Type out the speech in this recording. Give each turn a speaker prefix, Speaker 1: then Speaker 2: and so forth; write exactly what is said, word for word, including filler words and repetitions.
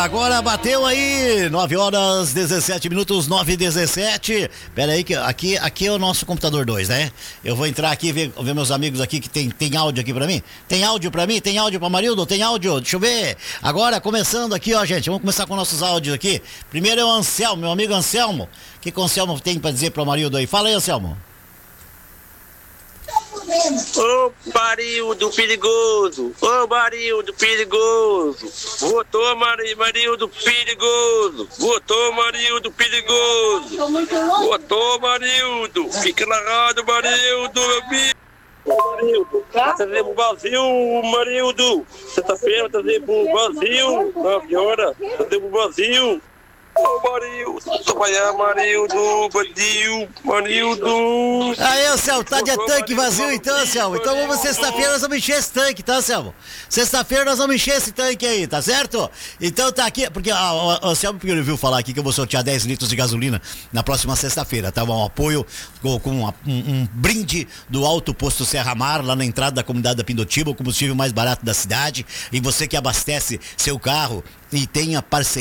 Speaker 1: agora bateu aí, nove horas, dezessete minutos, nove e dezessete. Pera aí, que aqui, aqui é o nosso computador dois, né? Eu vou entrar aqui e ver, ver meus amigos aqui que tem, tem áudio aqui pra mim. Tem áudio pra mim? Tem áudio pra Marildo? Tem áudio? Deixa eu ver. Agora, começando aqui, ó, gente, vamos começar com nossos áudios aqui. Primeiro é o Anselmo, meu amigo Anselmo. O que que o Anselmo tem pra dizer pro Marildo aí? Fala aí, Anselmo.
Speaker 2: Ô Marildo perigoso, ô Marildo perigoso, votou Mari, Marildo perigoso, votou Marildo perigoso, votou Marildo, fica na rádio Marildo, meu filho. Ô Marildo, vai trazer pro Brasil, Marildo, sexta-feira vai trazer pro Brasil, nove horas, trazer pro Brasil. Ô Marildo, trabalhar Marildo, Badil, Marildo.
Speaker 1: Aí, Anselmo, tá de tanque vazio então, Anselmo. Então vamos sexta-feira, nós vamos encher esse tanque, tá, Anselmo? Sexta-feira nós vamos encher esse tanque aí, tá certo? Então tá aqui, porque ah, o Anselmo viu falar aqui que eu vou sortear dez litros de gasolina na próxima sexta-feira, tá? Um apoio com, com uma, um, um brinde do Alto Posto Serra Mar, lá na entrada da comunidade da Pindotiba, o combustível mais barato da cidade. E você que abastece seu carro e tenha parceria